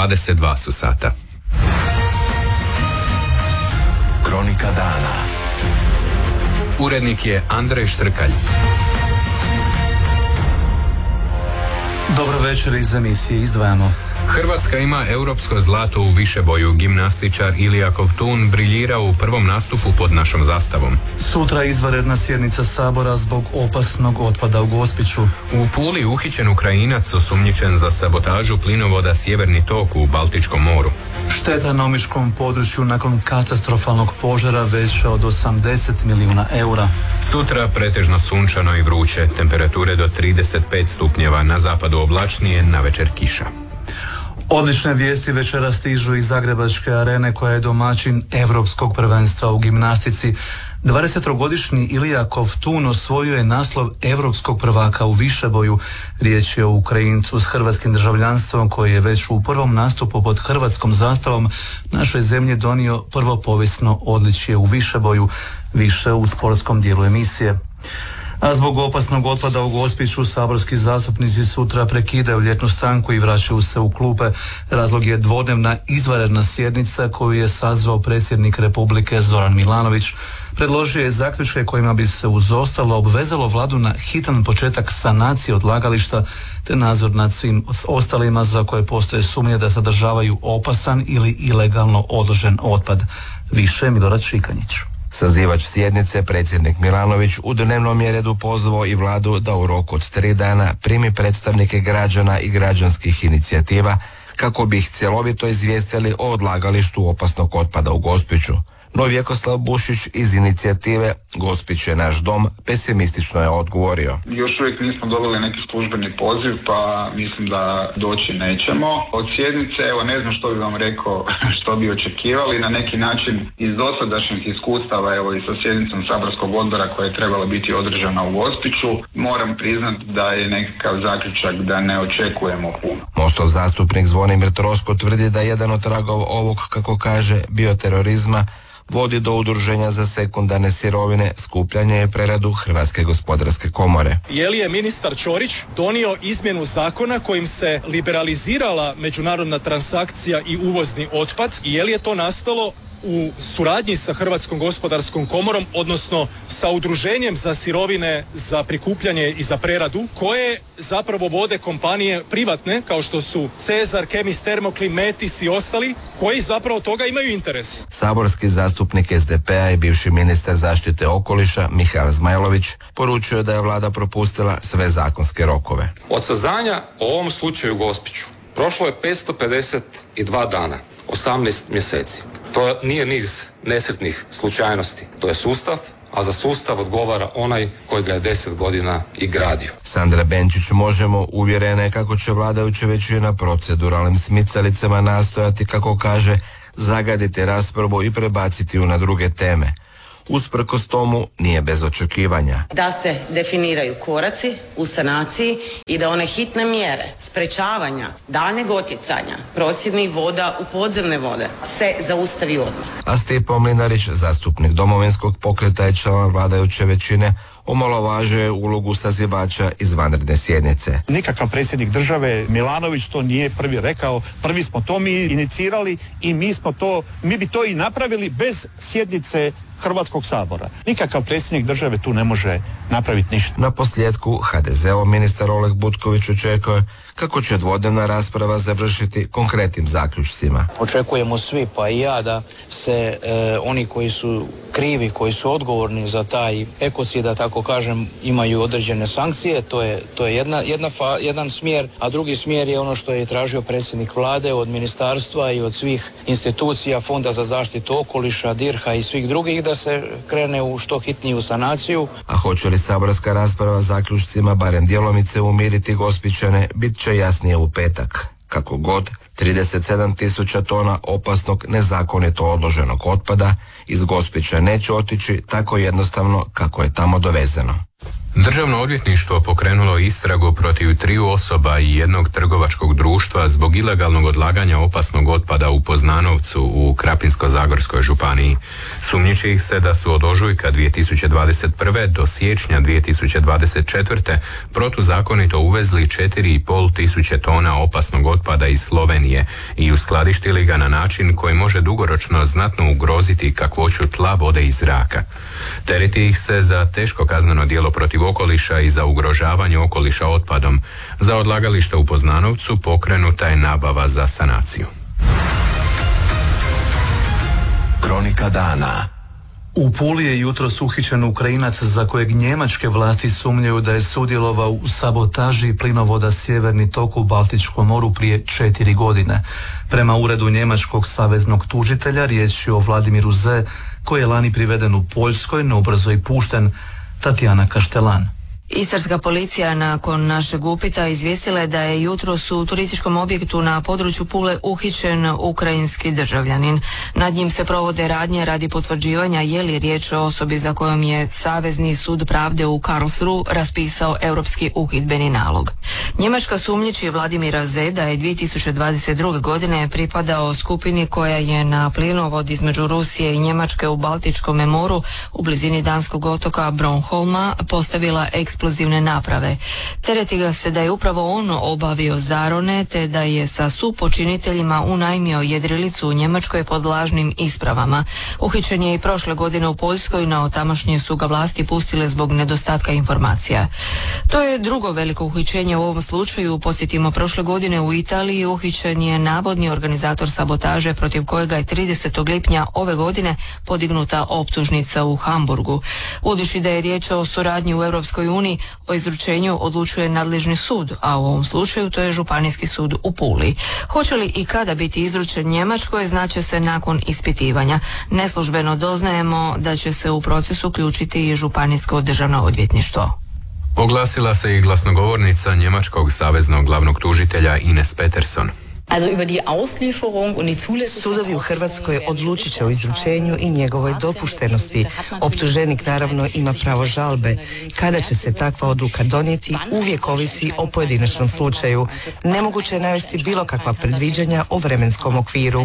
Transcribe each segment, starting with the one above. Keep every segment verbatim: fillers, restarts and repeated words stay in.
dvadeset dva su sata. Kronika dana. Urednik je Andrej Štrkalj. Dobro večer, iz emisije izdvajamo. Hrvatska ima europsko zlato u višeboju. Gimnastičar Ilija Kovtun briljira u prvom nastupu pod našom zastavom. Sutra izvanredna sjednica Sabora zbog opasnog otpada u Gospiću. U Puli uhićen Ukrajinac osumnjičen za sabotažu plinovoda Sjeverni tok u Baltičkom moru. Šteta na omiškom području nakon katastrofalnog požara veća od osamdeset milijuna eura. Sutra pretežno sunčano i vruće, temperature do trideset pet stupnjeva, na zapadu oblačnije, navečer kiša. Odlične vijesti večera stižu iz Zagrebačke arene koja je domaćin Europskog prvenstva u gimnastici. dvadesettrogodišnji Ilija Kovtun osvojio je naslov europskog prvaka u višeboju. Riječ je o Ukrajincu s hrvatskim državljanstvom koji je već u prvom nastupu pod hrvatskom zastavom našoj zemlji donio prvo povijesno odličje u višeboju. Više u sportskom dijelu emisije. A zbog opasnog otpada u Gospiću saborski zastupnici sutra prekidaju ljetnu stanku i vraćaju se u klupe. Razlog je dvodnevna izvanredna sjednica koju je sazvao predsjednik Republike Zoran Milanović. Predložio je zaključke kojima bi se uz ostalo obvezalo vladu na hitan početak sanacije odlagališta te nadzor nad svim ostalima za koje postoje sumnje da sadržavaju opasan ili ilegalno odložen otpad. Više Milorad Šikanjić. Sazivač sjednice, predsjednik Milanović, u dnevnom je redu pozvao i vladu da u roku od tri dana primi predstavnike građana i građanskih inicijativa kako bi ih cjelovito izvijestili o odlagalištu opasnog otpada u Gospiću. No Vjekoslav Bušić iz inicijative Gospić je naš dom pesimistično je odgovorio. Još uvijek nismo dobili neki službeni poziv, pa mislim da doći nećemo. Od sjednice, evo ne znam što bi vam rekao, što bi očekivali, na neki način iz dosadašnjih iskustava, evo i sa sjednicom saborskog odbora koja je trebala biti održana u Gospiću, moram priznati da je nekakav zaključak da ne očekujemo puno. Mostov zastupnik Zvonimir Trosko tvrdi da jedan od tragova ovog, kako kaže, bioterorizma vodi do udruženja za sekundarne sirovine, skupljanje i preradu Hrvatske gospodarske komore. Je li je ministar Ćorić donio izmjenu zakona kojim se liberalizirala međunarodna transakcija i uvozni otpad i je li je to nastalo u suradnji sa Hrvatskom gospodarskom komorom, odnosno sa udruženjem za sirovine za prikupljanje i za preradu, koje zapravo vode kompanije privatne kao što su Cezar, Kemis, Termoklim, Metis i ostali, koji zapravo toga imaju interes. Saborski zastupnik S D P-a i bivši ministar zaštite okoliša Mihael Zmajlović poručio da je vlada propustila sve zakonske rokove. Od saznanja o ovom slučaju u Gospiću prošlo je petsto pedeset dva dana, osamnaest mjeseci. To nije niz nesretnih slučajnosti, to je sustav, a za sustav odgovara onaj koji ga je deset godina i gradio. Sandra Benčić Možemo uvjerena je kako će vladajuća većina proceduralnim smicalicama nastojati, kako kaže, zagaditi raspravu i prebaciti ju na druge teme. Usprkos tomu nije bez očekivanja. Da se definiraju koraci u sanaciji i da one hitne mjere sprečavanja daljnjeg otjecanja procjednih voda u podzemne vode se zaustavi odmah. A Stipo Mlinarić, zastupnik Domovinskog pokreta i član vladajuće većine, omalovažuje ulogu sazivača izvanredne sjednice. Nikakav predsjednik države Milanović to nije prvi rekao, prvi smo to mi inicirali i mi smo to, mi bi to i napravili bez sjednice Hrvatskog sabora. Nikakav predsjednik države tu ne može napraviti ništa. Na posljedku H D Z-ov ministar Oleg Butković očekuje kako će dvodnevna rasprava završiti konkretnim zaključcima. Očekujemo svi, pa i ja, da se e, oni koji su krivi, koji su odgovorni za taj ekocid, da tako kažem, imaju određene sankcije. To je, to je jedna, jedna fa, jedan smjer, a drugi smjer je ono što je tražio predsjednik vlade od ministarstva i od svih institucija, Fonda za zaštitu okoliša, Dirha i svih drugih, da se krene u što hitniju sanaciju. A hoće li saborska rasprava zaključcima barem djelomice umiriti Gospićane, bit će jasnije u petak. Kako god, trideset sedam tisuća tona opasnog nezakonito odloženog otpada iz Gospića neće otići tako jednostavno kako je tamo dovezeno. Državno odvjetništvo pokrenulo istragu protiv triju osoba i jednog trgovačkog društva zbog ilegalnog odlaganja opasnog otpada u Poznanovcu u Krapinsko-zagorskoj županiji. Sumnjiči ih se da su od ožujka dvije tisuće dvadeset prve do siječnja dvije tisuće dvadeset četvrte protuzakonito uvezli četiri i pol tisuće tona opasnog otpada iz Slovenije i uskladištili ga na način koji može dugoročno znatno ugroziti kakvoću tla, vode i zraka. Tereti ih se za teško kazneno djelo protiv okoliša i za ugrožavanje okoliša otpadom. Za odlagalište u Poznanovcu pokrenuta je nabava za sanaciju. Kronika dana. U Puli je jutros uhićen Ukrajinac za kojeg njemačke vlasti sumnjaju da je sudjelovao u sabotaži plinovoda Sjeverni tok u Baltičkom moru prije četiri godine. Prema uredu njemačkog saveznog tužitelja riječ je o Vladimiru Z, koji je lani priveden u Poljskoj, no ubrzo i pušten. Tatjana Kaštelan. Istarska policija nakon našeg upita izvijestila je da je jutros u turističkom objektu na području Pule uhićen ukrajinski državljanin. Nad njim se provode radnje radi potvrđivanja je li riječ o osobi za kojom je Savezni sud pravde u Karlsruhe raspisao europski uhidbeni nalog. Njemačka sumnjiči Vladimira Z da je dvije tisuće dvadeset druge. godine pripadao skupini koja je na plinovod između Rusije i Njemačke u Baltičkom moru u blizini danskog otoka Bornholma postavila eksplozivne eksplozivne naprave. Tereti ga se da je upravo on obavio zarone te da je sa supočiniteljima unajmio jedrilicu u Njemačkoj pod lažnim ispravama. Uhićen je i prošle godine u Poljskoj, no tamošnje su ga vlasti pustile zbog nedostatka informacija. To je drugo veliko uhićenje u ovom slučaju. Podsjetimo, prošle godine u Italiji uhićen je navodni organizator sabotaže protiv kojega je tridesetog lipnja ove godine podignuta optužnica u Hamburgu. Budući da je riječ o suradnji u Europskoj uniji, o izručenju odlučuje nadležni sud, a u ovom slučaju to je Županijski sud u Puli. Hoće li i kada biti izručen Njemačkoj, znaće se nakon ispitivanja. Neslužbeno doznajemo da će se u proces uključiti i Županijsko državno odvjetništvo. Oglasila se i glasnogovornica njemačkog saveznog glavnog tužitelja Ines Peterson. Sudovi u Hrvatskoj odlučit će o izručenju i njegovoj dopuštenosti. Optuženik naravno ima pravo žalbe. Kada će se takva odluka donijeti, uvijek ovisi o pojedinačnom slučaju. Nemoguće je navesti bilo kakva predviđanja o vremenskom okviru.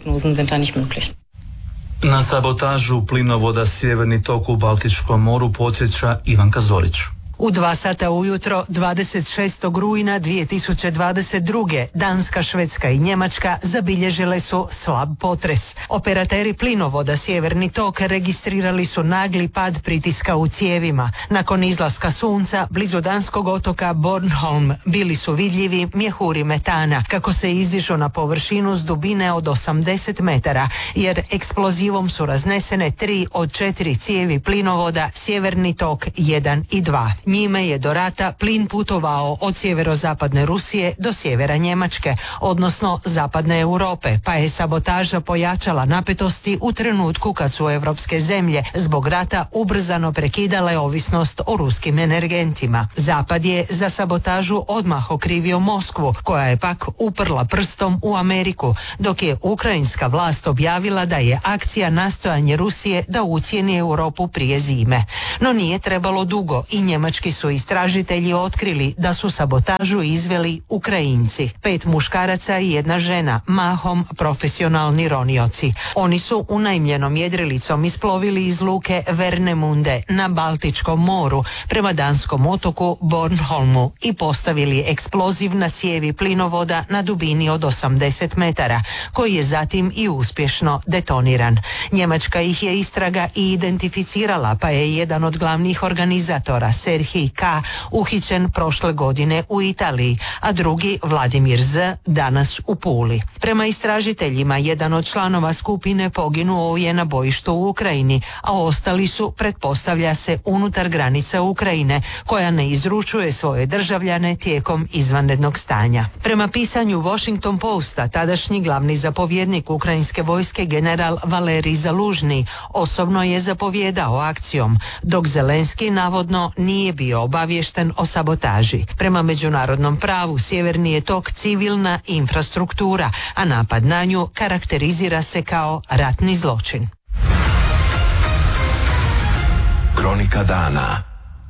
Na sabotažu plinovoda Sjeverni tok u Baltičkom moru podsjeća Ivanka Zorić. U dva sata ujutro dvadeset šestog rujna dvije tisuće dvadeset druge. Danska, Švedska i Njemačka zabilježile su slab potres. Operateri plinovoda Sjeverni tok registrirali su nagli pad pritiska u cijevima. Nakon izlaska sunca blizu danskog otoka Bornholm bili su vidljivi mjehuri metana kako se izdižu na površinu s dubine od osamdeset metara, jer eksplozivom su raznesene tri od četiri cijevi plinovoda Sjeverni tok jedan i dva. Njime je do rata plin putovao od sjeverozapadne Rusije do sjevera Njemačke, odnosno zapadne Europe, pa je sabotaža pojačala napetosti u trenutku kad su evropske zemlje zbog rata ubrzano prekidale ovisnost o ruskim energentima. Zapad je za sabotažu odmah okrivio Moskvu, koja je pak uprla prstom u Ameriku, dok je ukrajinska vlast objavila da je akcija nastojanje Rusije da ucijeni Europu prije zime. No nije trebalo dugo i Njemački su istražitelji otkrili da su sabotažu izveli Ukrajinci. Pet muškaraca i jedna žena, mahom profesionalni ronioci. Oni su unajmljenom jedrilicom isplovili iz luke Vernemunde na Baltičkom moru prema danskom otoku Bornholmu i postavili eksploziv na cijevi plinovoda na dubini od osamdeset metara, koji je zatim i uspješno detoniran. Njemačka ih je istraga i identificirala, pa je jedan od glavnih organizatora, Serhij K, uhićen prošle godine u Italiji, a drugi, Vladimir Z, danas u Puli. Prema istražiteljima, jedan od članova skupine poginuo je na bojištu u Ukrajini, a ostali su, pretpostavlja se, unutar granica Ukrajine, koja ne izručuje svoje državljane tijekom izvanrednog stanja. Prema pisanju Washington Posta, tadašnji glavni zapovjednik ukrajinske vojske general Valerij Zalužni osobno je zapovjedao akcijom, dok Zelenski navodno nije bio obaviješten o sabotaži. Prema međunarodnom pravu Sjeverni je tok civilna infrastruktura, a napad na nju karakterizira se kao ratni zločin. Kronika dana.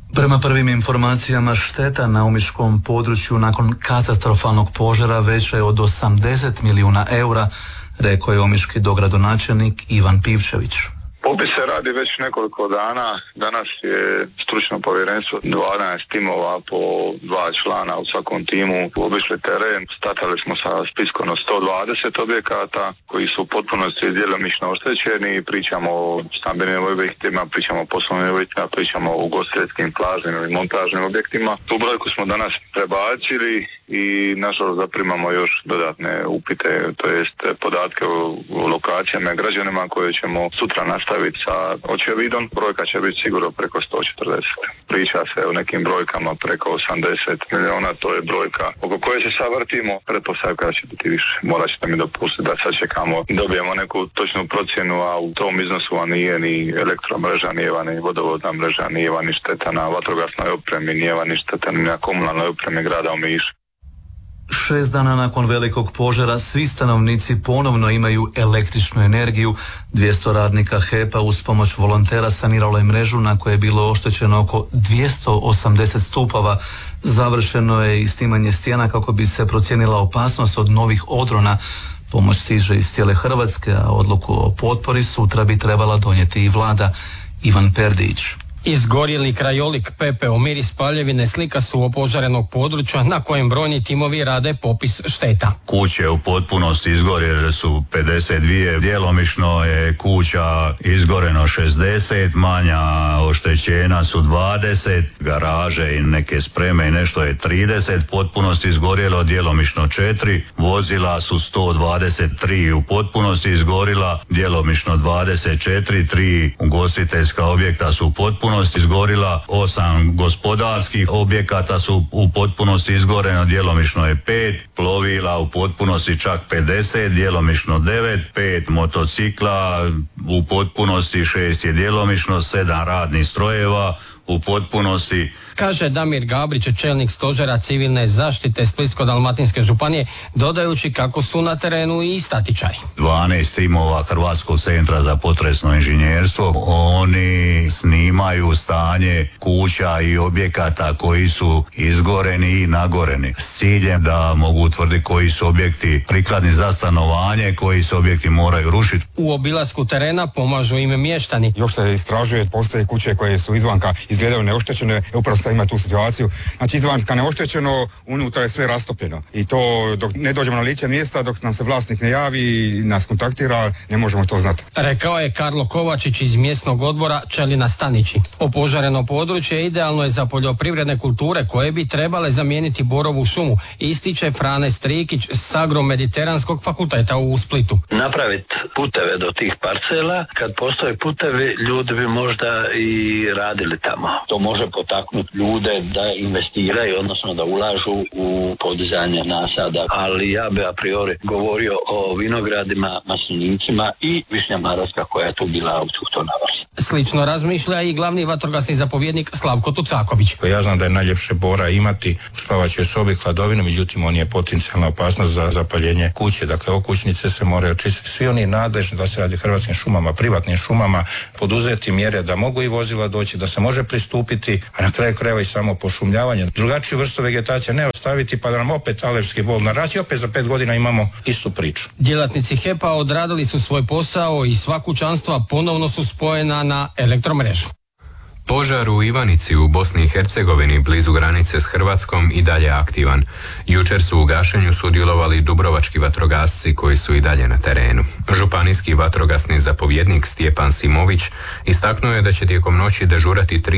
Prema prvim informacijama, šteta na omiškom području nakon katastrofalnog požara veća je od osamdeset milijuna eura, rekao je omiški dogradonačelnik Ivan Pivčević. Popis se radi već nekoliko dana. Danas je stručno povjerenstvo dvanaest timova po dva člana u svakom timu obišli teren. Startali smo sa spiskom od sto dvadeset objekata koji su u potpunosti djelomično oštećeni. Pričamo o stambenim objektima, pričamo o poslovnim objektima, pričamo o ugostiteljskim, plažnim ili montažnim objektima. Tu brojku smo danas prebacili i nažalost zaprimamo još dodatne upite, to jest podatke o, o lokacijama i građanima koje ćemo sutra nastaviti sa očevidom. Brojka će biti sigurno preko sto četrdeset. Priča se o nekim brojkama preko osamdeset milijuna, to je brojka oko koje se savrtimo. Pretpostavka da će biti više. Morat ćete mi dopustiti da sad čekamo, dobijemo neku točnu procjenu, a u tom iznosu vam nije ni elektromreža, nije vam ni vodovodna mreža, nije vam ni šteta na vatrogasnoj opremi, nije vam ni šteta ni na komunalnoj opremi grada Omiša. Šest dana nakon velikog požara svi stanovnici ponovno imaju električnu energiju. dvjesto radnika H E P-a uz pomoć volontera saniralo je mrežu na kojoj je bilo oštećeno oko dvjesto osamdeset stupova. Završeno je i snimanje stijena kako bi se procijenila opasnost od novih odrona. Pomoć stiže iz cijele Hrvatske, a odluku o potpori sutra bi trebala donijeti i vlada. Ivan Perdić. Izgorjeli krajolik, pepeo, miris paljevine slika su opožarenog područja na kojem brojni timovi rade popis šteta. Kuće u potpunosti izgorjele su pedeset dvije, djelomično je kuća izgoreno šezdeset, manja oštećena su dvadeset, garaže i neke spreme i nešto je trideset, potpunosti izgorjelo djelomično četiri, vozila su sto dvadeset tri u potpunosti izgorila, djelomično dvadeset četiri, tri ugostiteljska objekta su u potpunosti izgorila, osam gospodarskih objekata su u potpunosti izgoreno, djelomično je pet, plovila u potpunosti čak pedeset, djelomično devet, pet motocikla u potpunosti, šest je djelomično, sedam radnih strojeva u potpunosti. Kaže Damir Gabrić, čelnik stožera civilne zaštite Splitsko-dalmatinske županije, dodajući kako su na terenu i statičari. dvanaest timova Hrvatskog centra za potresno inženjerstvo, oni snimaju stanje kuća i objekata koji su izgoreni i nagoreni s ciljem da mogu utvrditi koji su objekti prikladni za stanovanje, koji se objekti moraju rušiti. U obilasku terena pomažu im mještani. Još se istražuje, postoje kuće koje su izvanka izgledaju neoštećene, upravo sad ima tu situaciju. Znači izvanka neoštećeno, unutra je sve rastopljeno. I to dok ne dođemo na lice mjesta, dok nam se vlasnik ne javi i nas kontaktira, ne možemo to znati. Rekao je Karlo Kovačić iz mjesnog odbora Čelina Stanići. Opožareno područje idealno je za poljoprivredne kulture koje bi trebale zamijeniti borovu šumu, ističe Frane Strikić s Agro-mediteranskog fakulteta u Splitu. Napraviti puteve do tih parcela, kad postoje putevi, ljudi bi možda i radili tamo. To može potaknuti ljude da investiraju, odnosno da ulažu u podizanje nasada, ali ja bi a priori govorio o vinogradima, maslinicima i Višnja Marovska koja je tu bila autohtona vrsta. Slično razmišlja i glavni vatrogasni zapovjednik Slavko Tucaković. Ja znam da je najljepše bora imati u spavaćoj sobi hladovinu, međutim on je potencijalna opasnost za zapaljenje kuće. Dakle, okućnice se moraju očistiti. Svi oni nadležni, da se radi Hrvatskim šumama, privatnim šumama, poduzeti mjere da mogu i vozila doći, da se može pristupiti, a na kraju krajeva i samo pošumljavanje. Drugačiju vrstu vegetacije ne ostaviti pa da nam opet alergijski bol naraći, opet za pet godina imamo istu priču. Djelatnici H E P-a odradili su svoj posao i sva kućanstva ponovno su spojena na elektromrežu. Požar u Ivanici u Bosni i Hercegovini blizu granice s Hrvatskom i dalje aktivan. Jučer su u gašenju sudjelovali dubrovački vatrogasci koji su i dalje na terenu. Županijski vatrogasni zapovjednik Stjepan Simović istaknuo je da će tijekom noći dežurati tri